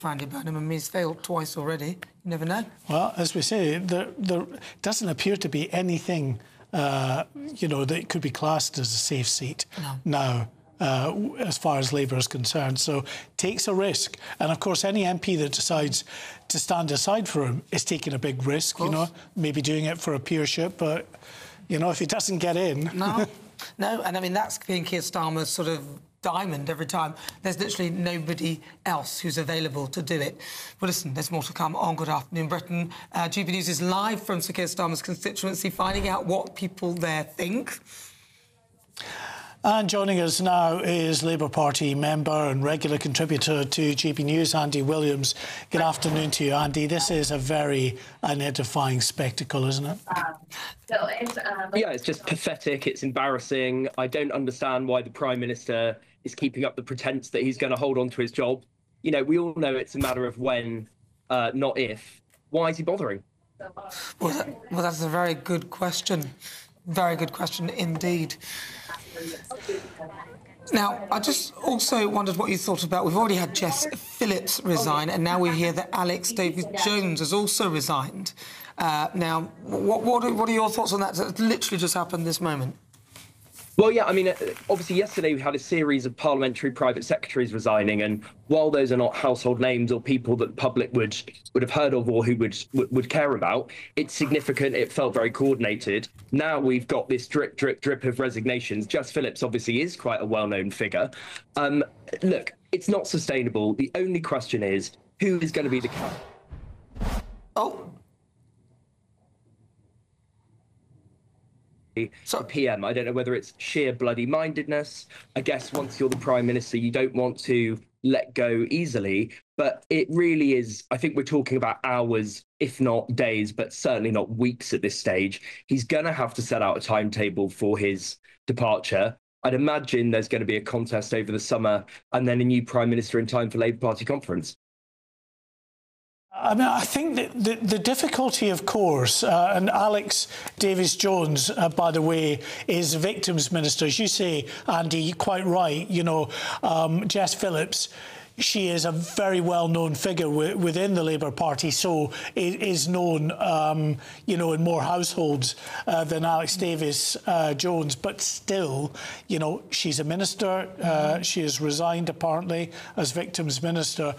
Andy Burnham. I mean, he's failed twice already. You never know. Well, as we say, there doesn't appear to be anything, you know, that could be classed as a safe seat now. As far as Labour is concerned. So takes a risk. And of course, any MP that decides to stand aside for him is taking a big risk, you know, maybe doing it for a peership. But, you know, if he doesn't get in... No, no. And I mean, that's been Keir Starmer's sort of diamond every time. There's literally nobody else who's available to do it. Well, listen, there's more to come on Good Afternoon Britain. GB News is live from Sir Keir Starmer's constituency, finding out what people there think. And joining us now is Labour Party member and regular contributor to GB News, Andy Williams. Good afternoon to you, Andy. This is a very unedifying spectacle, isn't it? Yeah, it's just pathetic. It's embarrassing. I don't understand why the Prime Minister is keeping up the pretence that he's going to hold on to his job. You know, we all know it's a matter of when, not if. Why is he bothering? Well, that's a very good question. Very good question indeed. Now, I just also wondered what you thought about... We've already had Jess Phillips resign, and now we hear that Alex Davies-Jones has also resigned. Now, what are your thoughts on that? That literally just happened this moment. Well, yeah, I mean, obviously yesterday we had a series of parliamentary private secretaries resigning, and while those are not household names or people that the public would have heard of or who would care about, it's significant. It felt very coordinated. Now we've got this drip, drip, drip of resignations. Jess Phillips obviously is quite a well-known figure. Look, it's not sustainable. The only question is, who is going to be the PM. I don't know whether it's sheer bloody mindedness. I guess once you're the Prime Minister, you don't want to let go easily. But it really is, I think we're talking about hours, if not days, but certainly not weeks at this stage. He's going to have to set out a timetable for his departure. I'd imagine there's going to be a contest over the summer and then a new Prime Minister in time for Labour Party conference. I mean, I think that the difficulty, of course, and Alex Davies-Jones, by the way, is Victims Minister. As you say, Andy, quite right. You know, Jess Phillips, she is a very well-known figure within the Labour Party, so is known, you know, in more households than Alex Davies-Jones. But still, you know, she's a minister. She has resigned, apparently, as Victims Minister.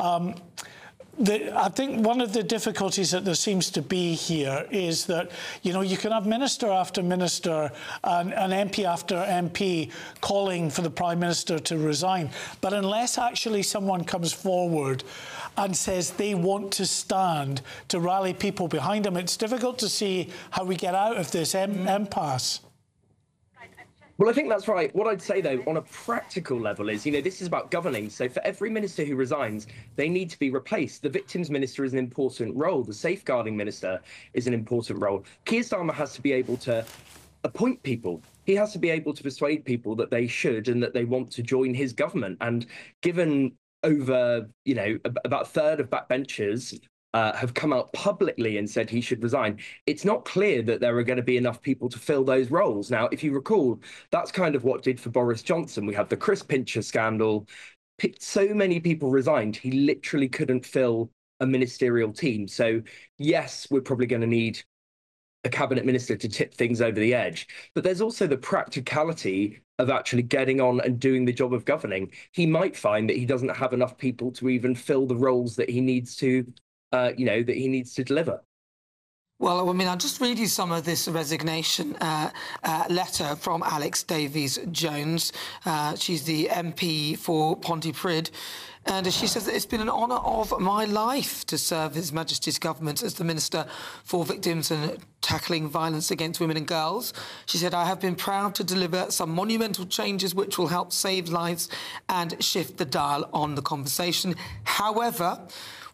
I think one of the difficulties that there seems to be here is that, you know, you can have minister after minister and MP after MP calling for the Prime Minister to resign. But unless actually someone comes forward and says they want to stand to rally people behind them, it's difficult to see how we get out of this impasse. Well, I think that's right. What I'd say, though, on a practical level is, you know, this is about governing. So for every minister who resigns, they need to be replaced. The Victims Minister is an important role. The Safeguarding Minister is an important role. Keir Starmer has to be able to appoint people. He has to be able to persuade people that they should and that they want to join his government. And given over, you know, about a third of backbenchers have come out publicly and said he should resign, it's not clear that there are going to be enough people to fill those roles. Now, if you recall, that's kind of what did for Boris Johnson. We had the Chris Pincher scandal. So many people resigned, he literally couldn't fill a ministerial team. So, yes, we're probably going to need a cabinet minister to tip things over the edge. But there's also the practicality of actually getting on and doing the job of governing. He might find that he doesn't have enough people to even fill the roles that he needs to you know, that he needs to deliver. Well, I mean, I'll just read you some of this resignation letter from Alex Davies-Jones. She's the MP for Pontypridd. And she says that it's been an honour of my life to serve His Majesty's government as the Minister for Victims and Tackling Violence Against Women and Girls. She said, I have been proud to deliver some monumental changes which will help save lives and shift the dial on the conversation. However,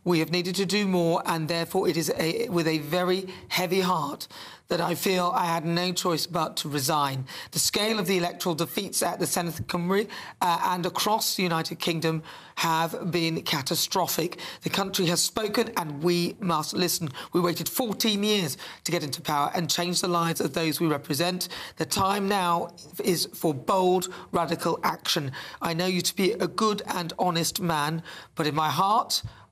We have needed to do more, and therefore it is with a very heavy heart that I feel I had no choice but to resign. The scale of the electoral defeats at the Senedd Cymru and across the United Kingdom have been catastrophic. The country has spoken and we must listen. We waited 14 years to get into power and change the lives of those we represent. The time now is for bold, radical action. I know you to be a good and honest man, but in my heart,